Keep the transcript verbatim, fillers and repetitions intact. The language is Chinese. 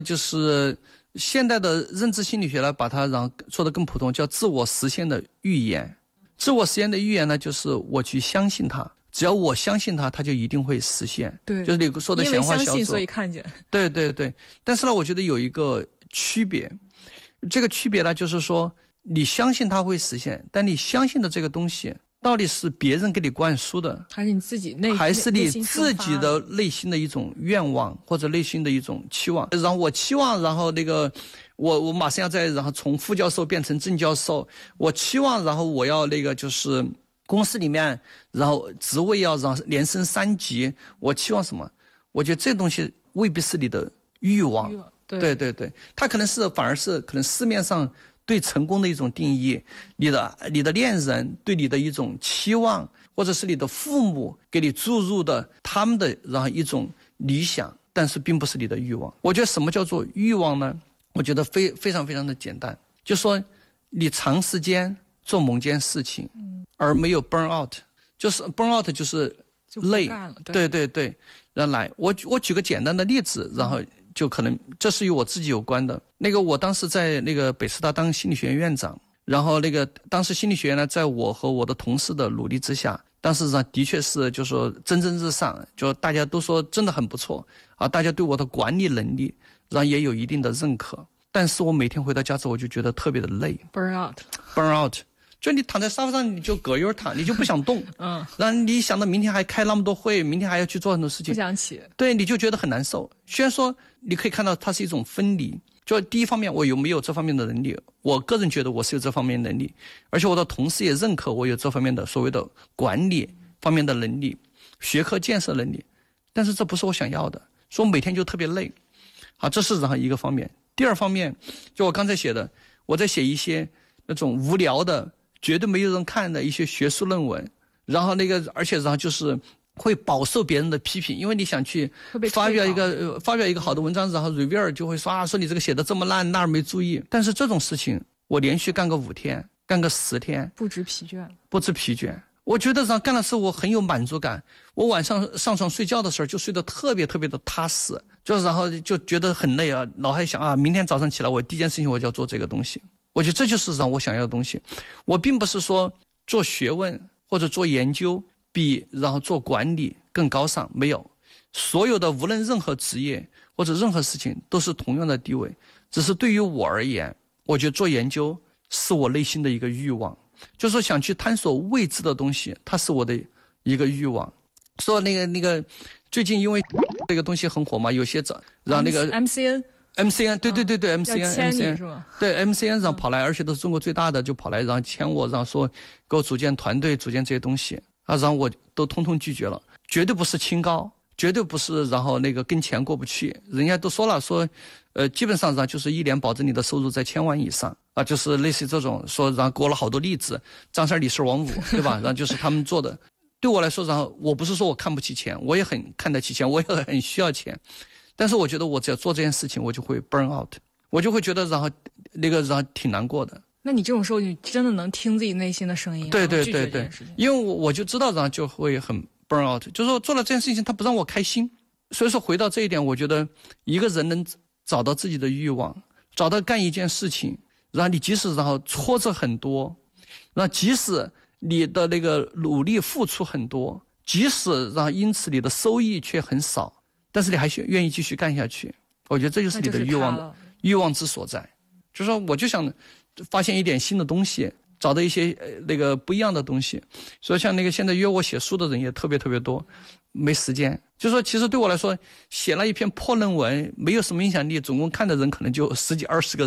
就是现代的认知心理学呢，把它让说的更普通，叫自我实现的预言。自我实现的预言呢，就是我去相信它，只要我相信它，它就一定会实现。 对， 就是你说的显化小组。 因为相信所以看见。 对对对，但是呢，我觉得有一个区别，这个区别呢，就是说你相信它会实现，但你相信的这个东西，到底是别人给你灌输的， 还是你自己内， 还是你自己的内心的一种愿望或者内心的一种期望？然后我期望，然后那个我我马上要再然后从副教授变成正教授，我期望，然后我要那个就是公司里面，然后职位要让连升三级，我期望什么？我觉得这东西未必是你的欲望。 对对对对，它可能是反而是可能市面上对成功的一种定义，你的你的恋人对你的一种期望，或者是你的父母给你注入的他们的然后一种理想，但是并不是你的欲望。我觉得什么叫做欲望呢？我觉得非非常非常的简单，就说你长时间做某件事情，而没有 burn out， 就是 burn out 就是累，对对对，然后来我我举个简单的例子，然后就可能这是与我自己有关的。那个我当时在那个北师大当心理学院院长，然后那个当时心理学院呢，在我和我的同事的努力之下，当时呢的确是就说蒸蒸日上，就大家都说真的很不错啊，大家对我的管理能力然后也有一定的认可。但是我每天回到家之后，我就觉得特别的累 ，burn out，burn burn out， 就你躺在沙发上，你就葛优躺，你就不想动，嗯，然后你想到明天还开那么多会，明天还要去做很多事情， 不想起， 对，你就觉得很难受。虽然说你可以看到它是一种分离，就第一方面我有没有这方面的能力，我个人觉得我是有这方面能力，而且我的同事也认可我有这方面的所谓的管理方面的能力，学科建设能力，但是这不是我想要的，所以我每天就特别累。好，这是然后一个方面。第二方面，就我刚才写的，我在写一些那种无聊的绝对没有人看的一些学术论文，然后那个而且然后就是会饱受别人的批评，因为你想去发表一个、呃、发表一个好的文章，然后 reviewer 就会说啊，说你这个写的这么烂，那儿没注意。但是这种事情我连续干个五天，干个十天， 不知疲倦， 不知疲倦。我觉得上干的事我很有满足感，我晚上上床睡觉的时候就睡得特别特别的踏实，就然后就觉得很累啊，脑海想啊，明天早上起来我第一件事情我就要做这个东西。我觉得这就是让我想要的东西。我并不是说做学问或者做研究比然后做管理更高尚，没有，所有的无论任何职业或者任何事情都是同样的地位，只是对于我而言，我觉得做研究是我内心的一个欲望，就是说想去探索未知的东西，它是我的一个欲望。说那个那个最近因为这个东西很火嘛，有些找让那个 M C N M C N 对对对对、嗯、M C N 要签你是吗？ 对 M C N 上跑来，而且都是中国最大的，就跑来然后签我，然后说给我组建团队，组建这些东西啊，然后我都通通拒绝了，绝对不是清高，绝对不是然后那个跟钱过不去，人家都说了说，呃，基本上然后就是一年保证你的收入在千万以上啊，就是类似这种说，然后给我了好多例子，张三李四王五，对吧？然后就是他们做的。对我来说，然后我不是说我看不起钱，我也很看得起钱，我也很需要钱，但是我觉得我只要做这件事情，我就会 burn out， 我就会觉得然后那个然后挺难过的。 那你这种时候，你真的能听自己内心的声音？ 对对对对，因为我我就知道，然后就会很 burn out， 就是说做了这件事情，它不让我开心。所以说回到这一点，我觉得一个人能找到自己的欲望，找到干一件事情，然后你即使然后挫折很多，然后即使你的那个努力付出很多，即使然后因此你的收益却很少，但是你还愿意继续干下去，我觉得这就是你的欲望的欲望之所在。就是说我就想发现一点新的东西，找到一些、呃、那个不一样的东西。所以像那个现在约我写书的人也特别特别多，没时间。就是说其实对我来说，写了一篇破论文没有什么影响力，总共看的人可能就十几二十个人。